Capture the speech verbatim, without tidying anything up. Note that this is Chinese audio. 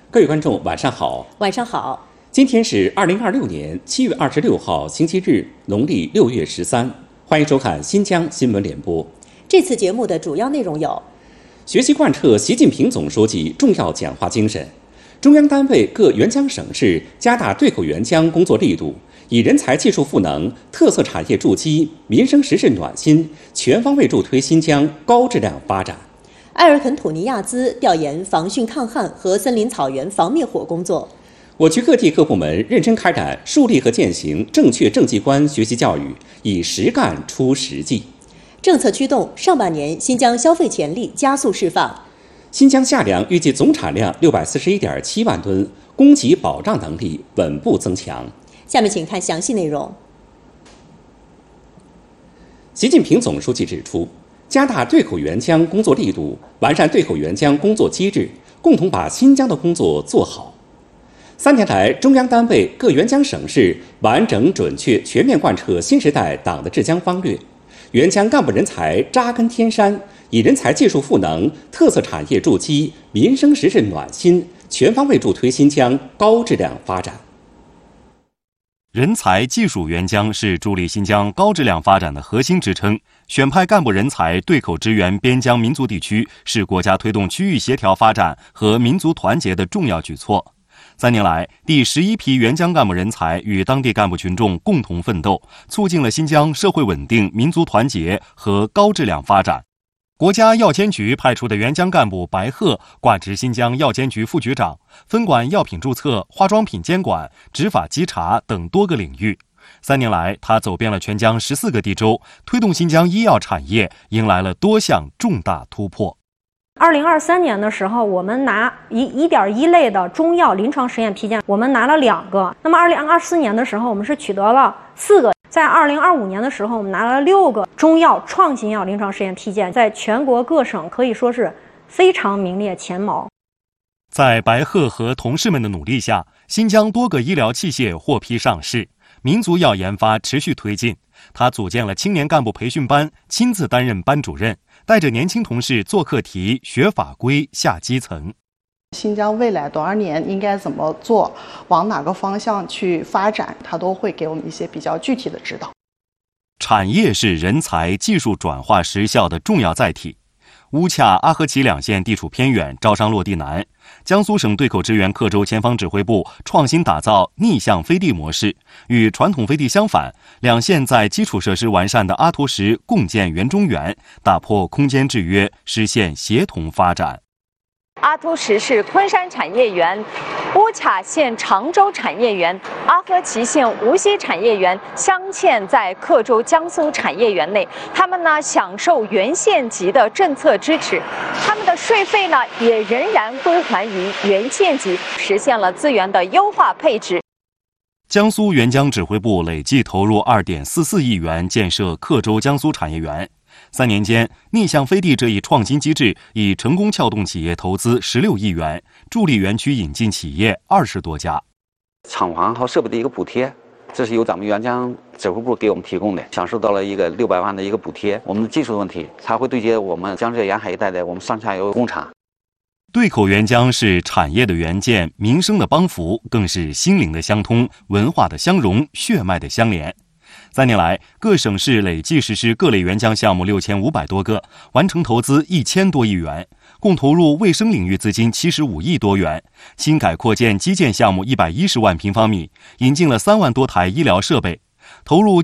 各位观众，晚上好。 晚上好。 今天是二零二六年七月二十六号，星期日，农历六月十三。欢迎收看新疆新闻联播。 这次节目的主要内容有： 学习贯彻习近平总书记重要讲话精神，中央单位各援疆省市加大对口援疆工作力度，以人才技术赋能、特色产业筑基、民生实事暖心，全方位助推新疆高质量发展。 埃尔肯土尼亚兹调研防汛抗旱和森林草原防灭火工作。 我区各地各部门认真开展树立和践行正确政绩观学习教育，以实干出实际。 政策驱动，上半年新疆消费潜力加速释放。 新疆夏粮预计总产量六百四十一点七万吨，供给保障能力稳步增强。 下面请看详细内容。 习近平总书记指出，加大对口援疆工作力度，完善对口援疆工作机制，共同把新疆的工作做好。三年来，中央单位各援疆省市完整、准确、全面贯彻新时代党的治疆方略，援疆干部人才扎根天山，以人才技术赋能、特色产业筑基、民生实事暖心，全方位助推新疆高质量发展。 人才技术援疆是助力新疆高质量发展的核心支撑，选派干部人才对口支援边疆民族地区，是国家推动区域协调发展和民族团结的重要举措。三年来，第十一批援疆干部人才与当地干部群众共同奋斗，促进了新疆社会稳定、民族团结和高质量发展。国家药监局派出的援疆干部白鹤挂职新疆药监局副局长，分管药品注册、化妆品监管、执法稽查等多个领域。三年来，他走遍了全疆十四个地州，推动新疆医药产业迎来了多项重大突破。 二零二三年的时候，我们拿一一点一类的中药临床实验批件，我们拿了两个。那么二零二四年的时候，我们是取得了四个。在二零二五年的时候，我们拿了六个中药创新药临床实验批件，在全国各省可以说是非常名列前茅。 在白鹤和同事们的努力下，新疆多个医疗器械获批上市，民族药研发持续推进。他组建了青年干部培训班，亲自担任班主任，带着年轻同事做课题、学法规、下基层。 新疆未来多少年应该怎么做，往哪个方向去发展，他都会给我们一些比较具体的指导。 产业是人才技术转化实效的重要载体。乌恰、阿合齐两县地处偏远，招商落地难。江苏省对口支援克州前方指挥部创新打造逆向飞地模式，与传统飞地相反，两县在基础设施完善的阿图什共建园中园，打破空间制约，实现协同发展。 阿图什市昆山产业园、乌恰县常州产业园、阿合齐县无锡产业园镶嵌在克州江苏产业园内，他们呢享受原县级的政策支持，他们的税费呢也仍然归还于原县级，实现了资源的优化配置。 江苏援疆指挥部累计投入 二点四四亿元建设克州江苏产业园。三年间，逆向飞地这一创新机制已成功撬动企业投资十六亿元，助力园区引进企业二十多家。 厂房和设备的一个补贴，这是由咱们援疆指挥部给我们提供的，享受到了一个六百万的一个补贴。我们的技术问题才会对接我们江浙沿海一带的我们上下游工厂。 对口援疆是产业的援建，民生的帮扶，更是心灵的相通，文化的相融，血脉的相连。三年来，各省市累计实施各类援疆项目六千五百多个，完成投资一千多亿元，共投入卫生领域资金七十五亿多元，新改扩建基建项目一百一十万平方米，引进了三万多台医疗设备，投入